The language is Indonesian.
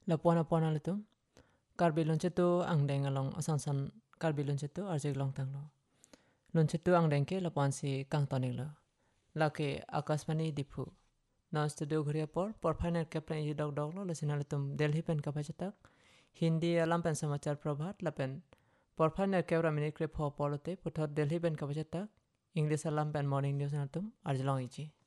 Lapuan alitum karbi loncetu ang deng along asan karbi loncetu arjek long tanglo loncetu ang dengke lapuan si kang tonik lo lake akasmani dipu na studio ঘুরিয়ে por final captain easy dog dog लो लसिना तुम दिल्ली पेन कपाचतक हिंदी अलाम पेन समाचार प्रभात लपेन por final camera minute clip हो पोलोते पुथर दिल्ली पेन कपाचतक इंग्लिश अलाम पेन मॉर्निंग न्यूज़ ना तुम अर्जलोंग इची